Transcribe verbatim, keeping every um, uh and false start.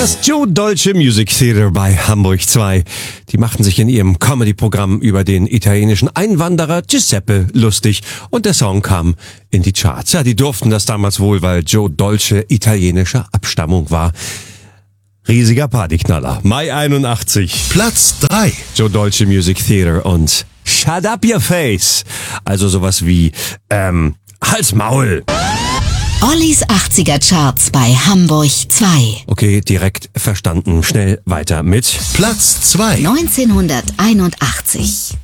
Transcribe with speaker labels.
Speaker 1: Das Joe Dolce Music Theater bei Hamburg zwei. Die machten sich in ihrem Comedy-Programm über den italienischen Einwanderer Giuseppe lustig und der Song kam in die Charts. Ja, die durften das damals wohl, weil Joe Dolce italienischer Abstammung war. Riesiger Partyknaller. Mai einundachtzig.
Speaker 2: Platz drei.
Speaker 1: Joe Dolce Music Theater und Shut Up Your Face. Also sowas wie, ähm, Halt's Maul.
Speaker 3: Ollis achtziger Charts bei Hamburg zwei.
Speaker 1: Okay, direkt verstanden. Schnell weiter mit
Speaker 2: Platz zwei.
Speaker 3: neunzehnhunderteinundachtzig.